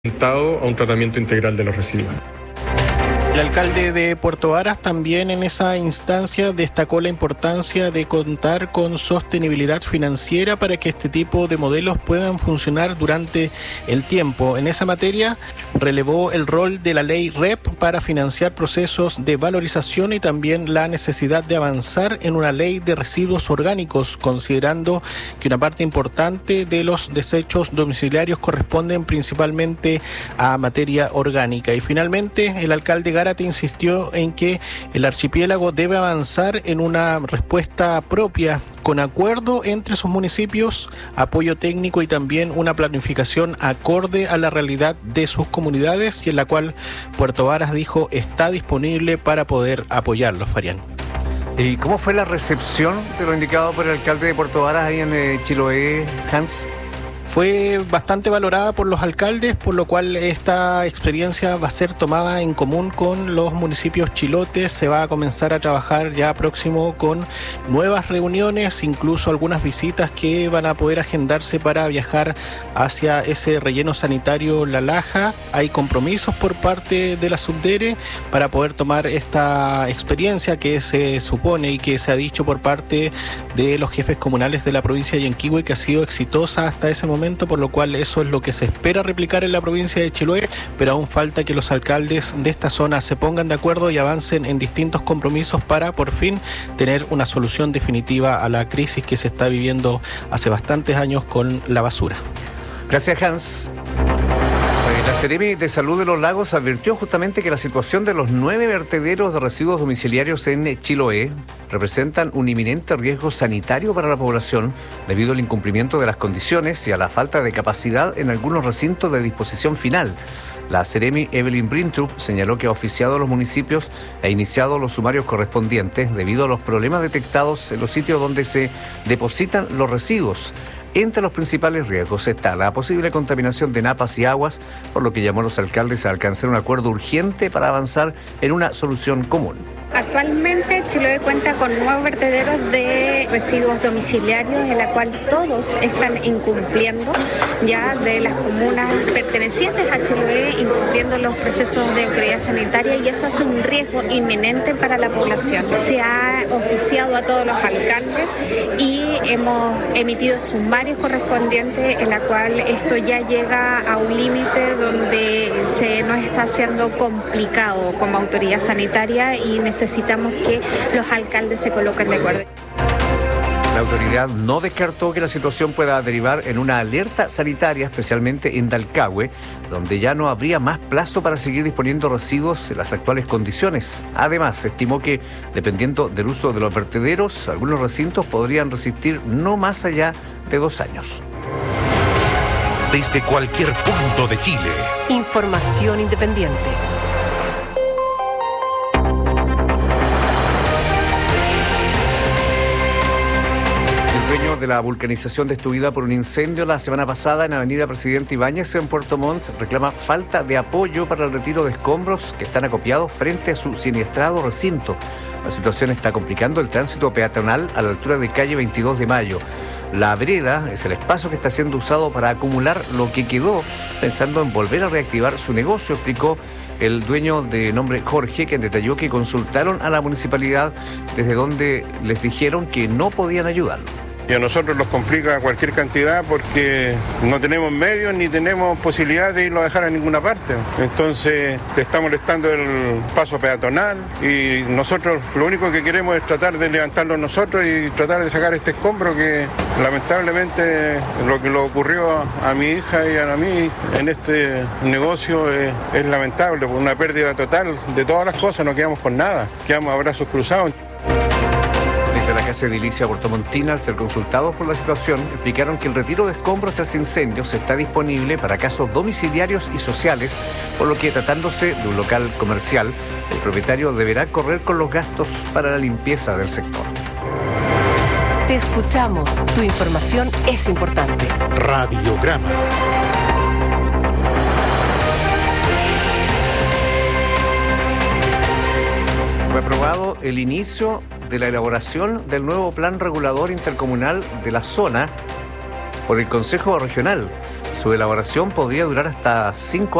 A un tratamiento integral de los residuos. El alcalde de Puerto Varas también en esa instancia destacó la importancia de contar con sostenibilidad financiera para que este tipo de modelos puedan funcionar durante el tiempo. En esa materia relevó el rol de la ley REP para financiar procesos de valorización y también la necesidad de avanzar en una ley de residuos orgánicos, considerando que una parte importante de los desechos domiciliarios corresponden principalmente a materia orgánica. Y finalmente el alcalde Gárate insistió en que el archipiélago debe avanzar en una respuesta propia, con acuerdo entre sus municipios, apoyo técnico y también una planificación acorde a la realidad de sus comunidades, y en la cual Puerto Varas dijo está disponible para poder apoyarlos, Farián. ¿Y cómo fue la recepción de lo indicado por el alcalde de Puerto Varas ahí en Chiloé, Hans? Fue bastante valorada por los alcaldes, por lo cual esta experiencia va a ser tomada en común con los municipios chilotes. Se va a comenzar a trabajar ya próximo con nuevas reuniones, incluso algunas visitas que van a poder agendarse para viajar hacia ese relleno sanitario La Laja. Hay compromisos por parte de la Subdere para poder tomar esta experiencia que se supone y que se ha dicho por parte de los jefes comunales de la provincia de Yanquihue que ha sido exitosa hasta ese momento, por lo cual eso es lo que se espera replicar en la provincia de Chiloé, pero aún falta que los alcaldes de esta zona se pongan de acuerdo y avancen en distintos compromisos para por fin tener una solución definitiva a la crisis que se está viviendo hace bastantes años con la basura. Gracias, Hans. La Seremi de Salud de los Lagos advirtió justamente que la situación de los 9 vertederos de residuos domiciliarios en Chiloé representan un inminente riesgo sanitario para la población debido al incumplimiento de las condiciones y a la falta de capacidad en algunos recintos de disposición final. La Seremi Evelyn Brintrup señaló que ha oficiado a los municipios e iniciado los sumarios correspondientes debido a los problemas detectados en los sitios donde se depositan los residuos. Entre los principales riesgos está la posible contaminación de napas y aguas, por lo que llamó a los alcaldes a alcanzar un acuerdo urgente para avanzar en una solución común. Actualmente Chiloé cuenta con 9 vertederos de residuos domiciliarios, en la cual todos están incumpliendo ya de las comunas pertenecientes a Chiloé, incumpliendo los procesos de autoridad sanitaria, y eso hace un riesgo inminente para la población. Se ha oficiado a todos los alcaldes y hemos emitido sumarios correspondientes, en la cual esto ya llega a un límite donde se nos está haciendo complicado como autoridad sanitaria y necesitamos que los alcaldes se coloquen de acuerdo. La autoridad no descartó que la situación pueda derivar en una alerta sanitaria, especialmente en Dalcahue, donde ya no habría más plazo para seguir disponiendo residuos en las actuales condiciones. Además, estimó que, dependiendo del uso de los vertederos, algunos recintos podrían resistir no más allá de 2 años. Desde cualquier punto de Chile. Información independiente. De la vulcanización destruida por un incendio la semana pasada en Avenida Presidente Ibáñez en Puerto Montt reclama falta de apoyo para el retiro de escombros que están acopiados frente a su siniestrado recinto. La situación está complicando el tránsito peatonal a la altura de calle 22 de Mayo. La vereda es el espacio que está siendo usado para acumular lo que quedó, pensando en volver a reactivar su negocio, explicó el dueño de nombre Jorge, quien detalló que consultaron a la municipalidad desde donde les dijeron que no podían ayudarlo. Y a nosotros nos complica cualquier cantidad porque no tenemos medios ni tenemos posibilidad de irlo a dejar a ninguna parte. Entonces le está molestando el paso peatonal y nosotros lo único que queremos es tratar de levantarlo nosotros y tratar de sacar este escombro que lamentablemente lo que le ocurrió a mi hija y a mí en este negocio es lamentable, por una pérdida total de todas las cosas, no quedamos con nada, quedamos a brazos cruzados. De la Casa Edilicia Puertomontina, al ser consultados por la situación, explicaron que el retiro de escombros tras incendios está disponible para casos domiciliarios y sociales, por lo que, tratándose de un local comercial, el propietario deberá correr con los gastos para la limpieza del sector. Te escuchamos. Tu información es importante. Radiograma. Fue aprobado el inicio de la elaboración del nuevo plan regulador intercomunal de la zona por el Consejo Regional. Su elaboración podría durar hasta 5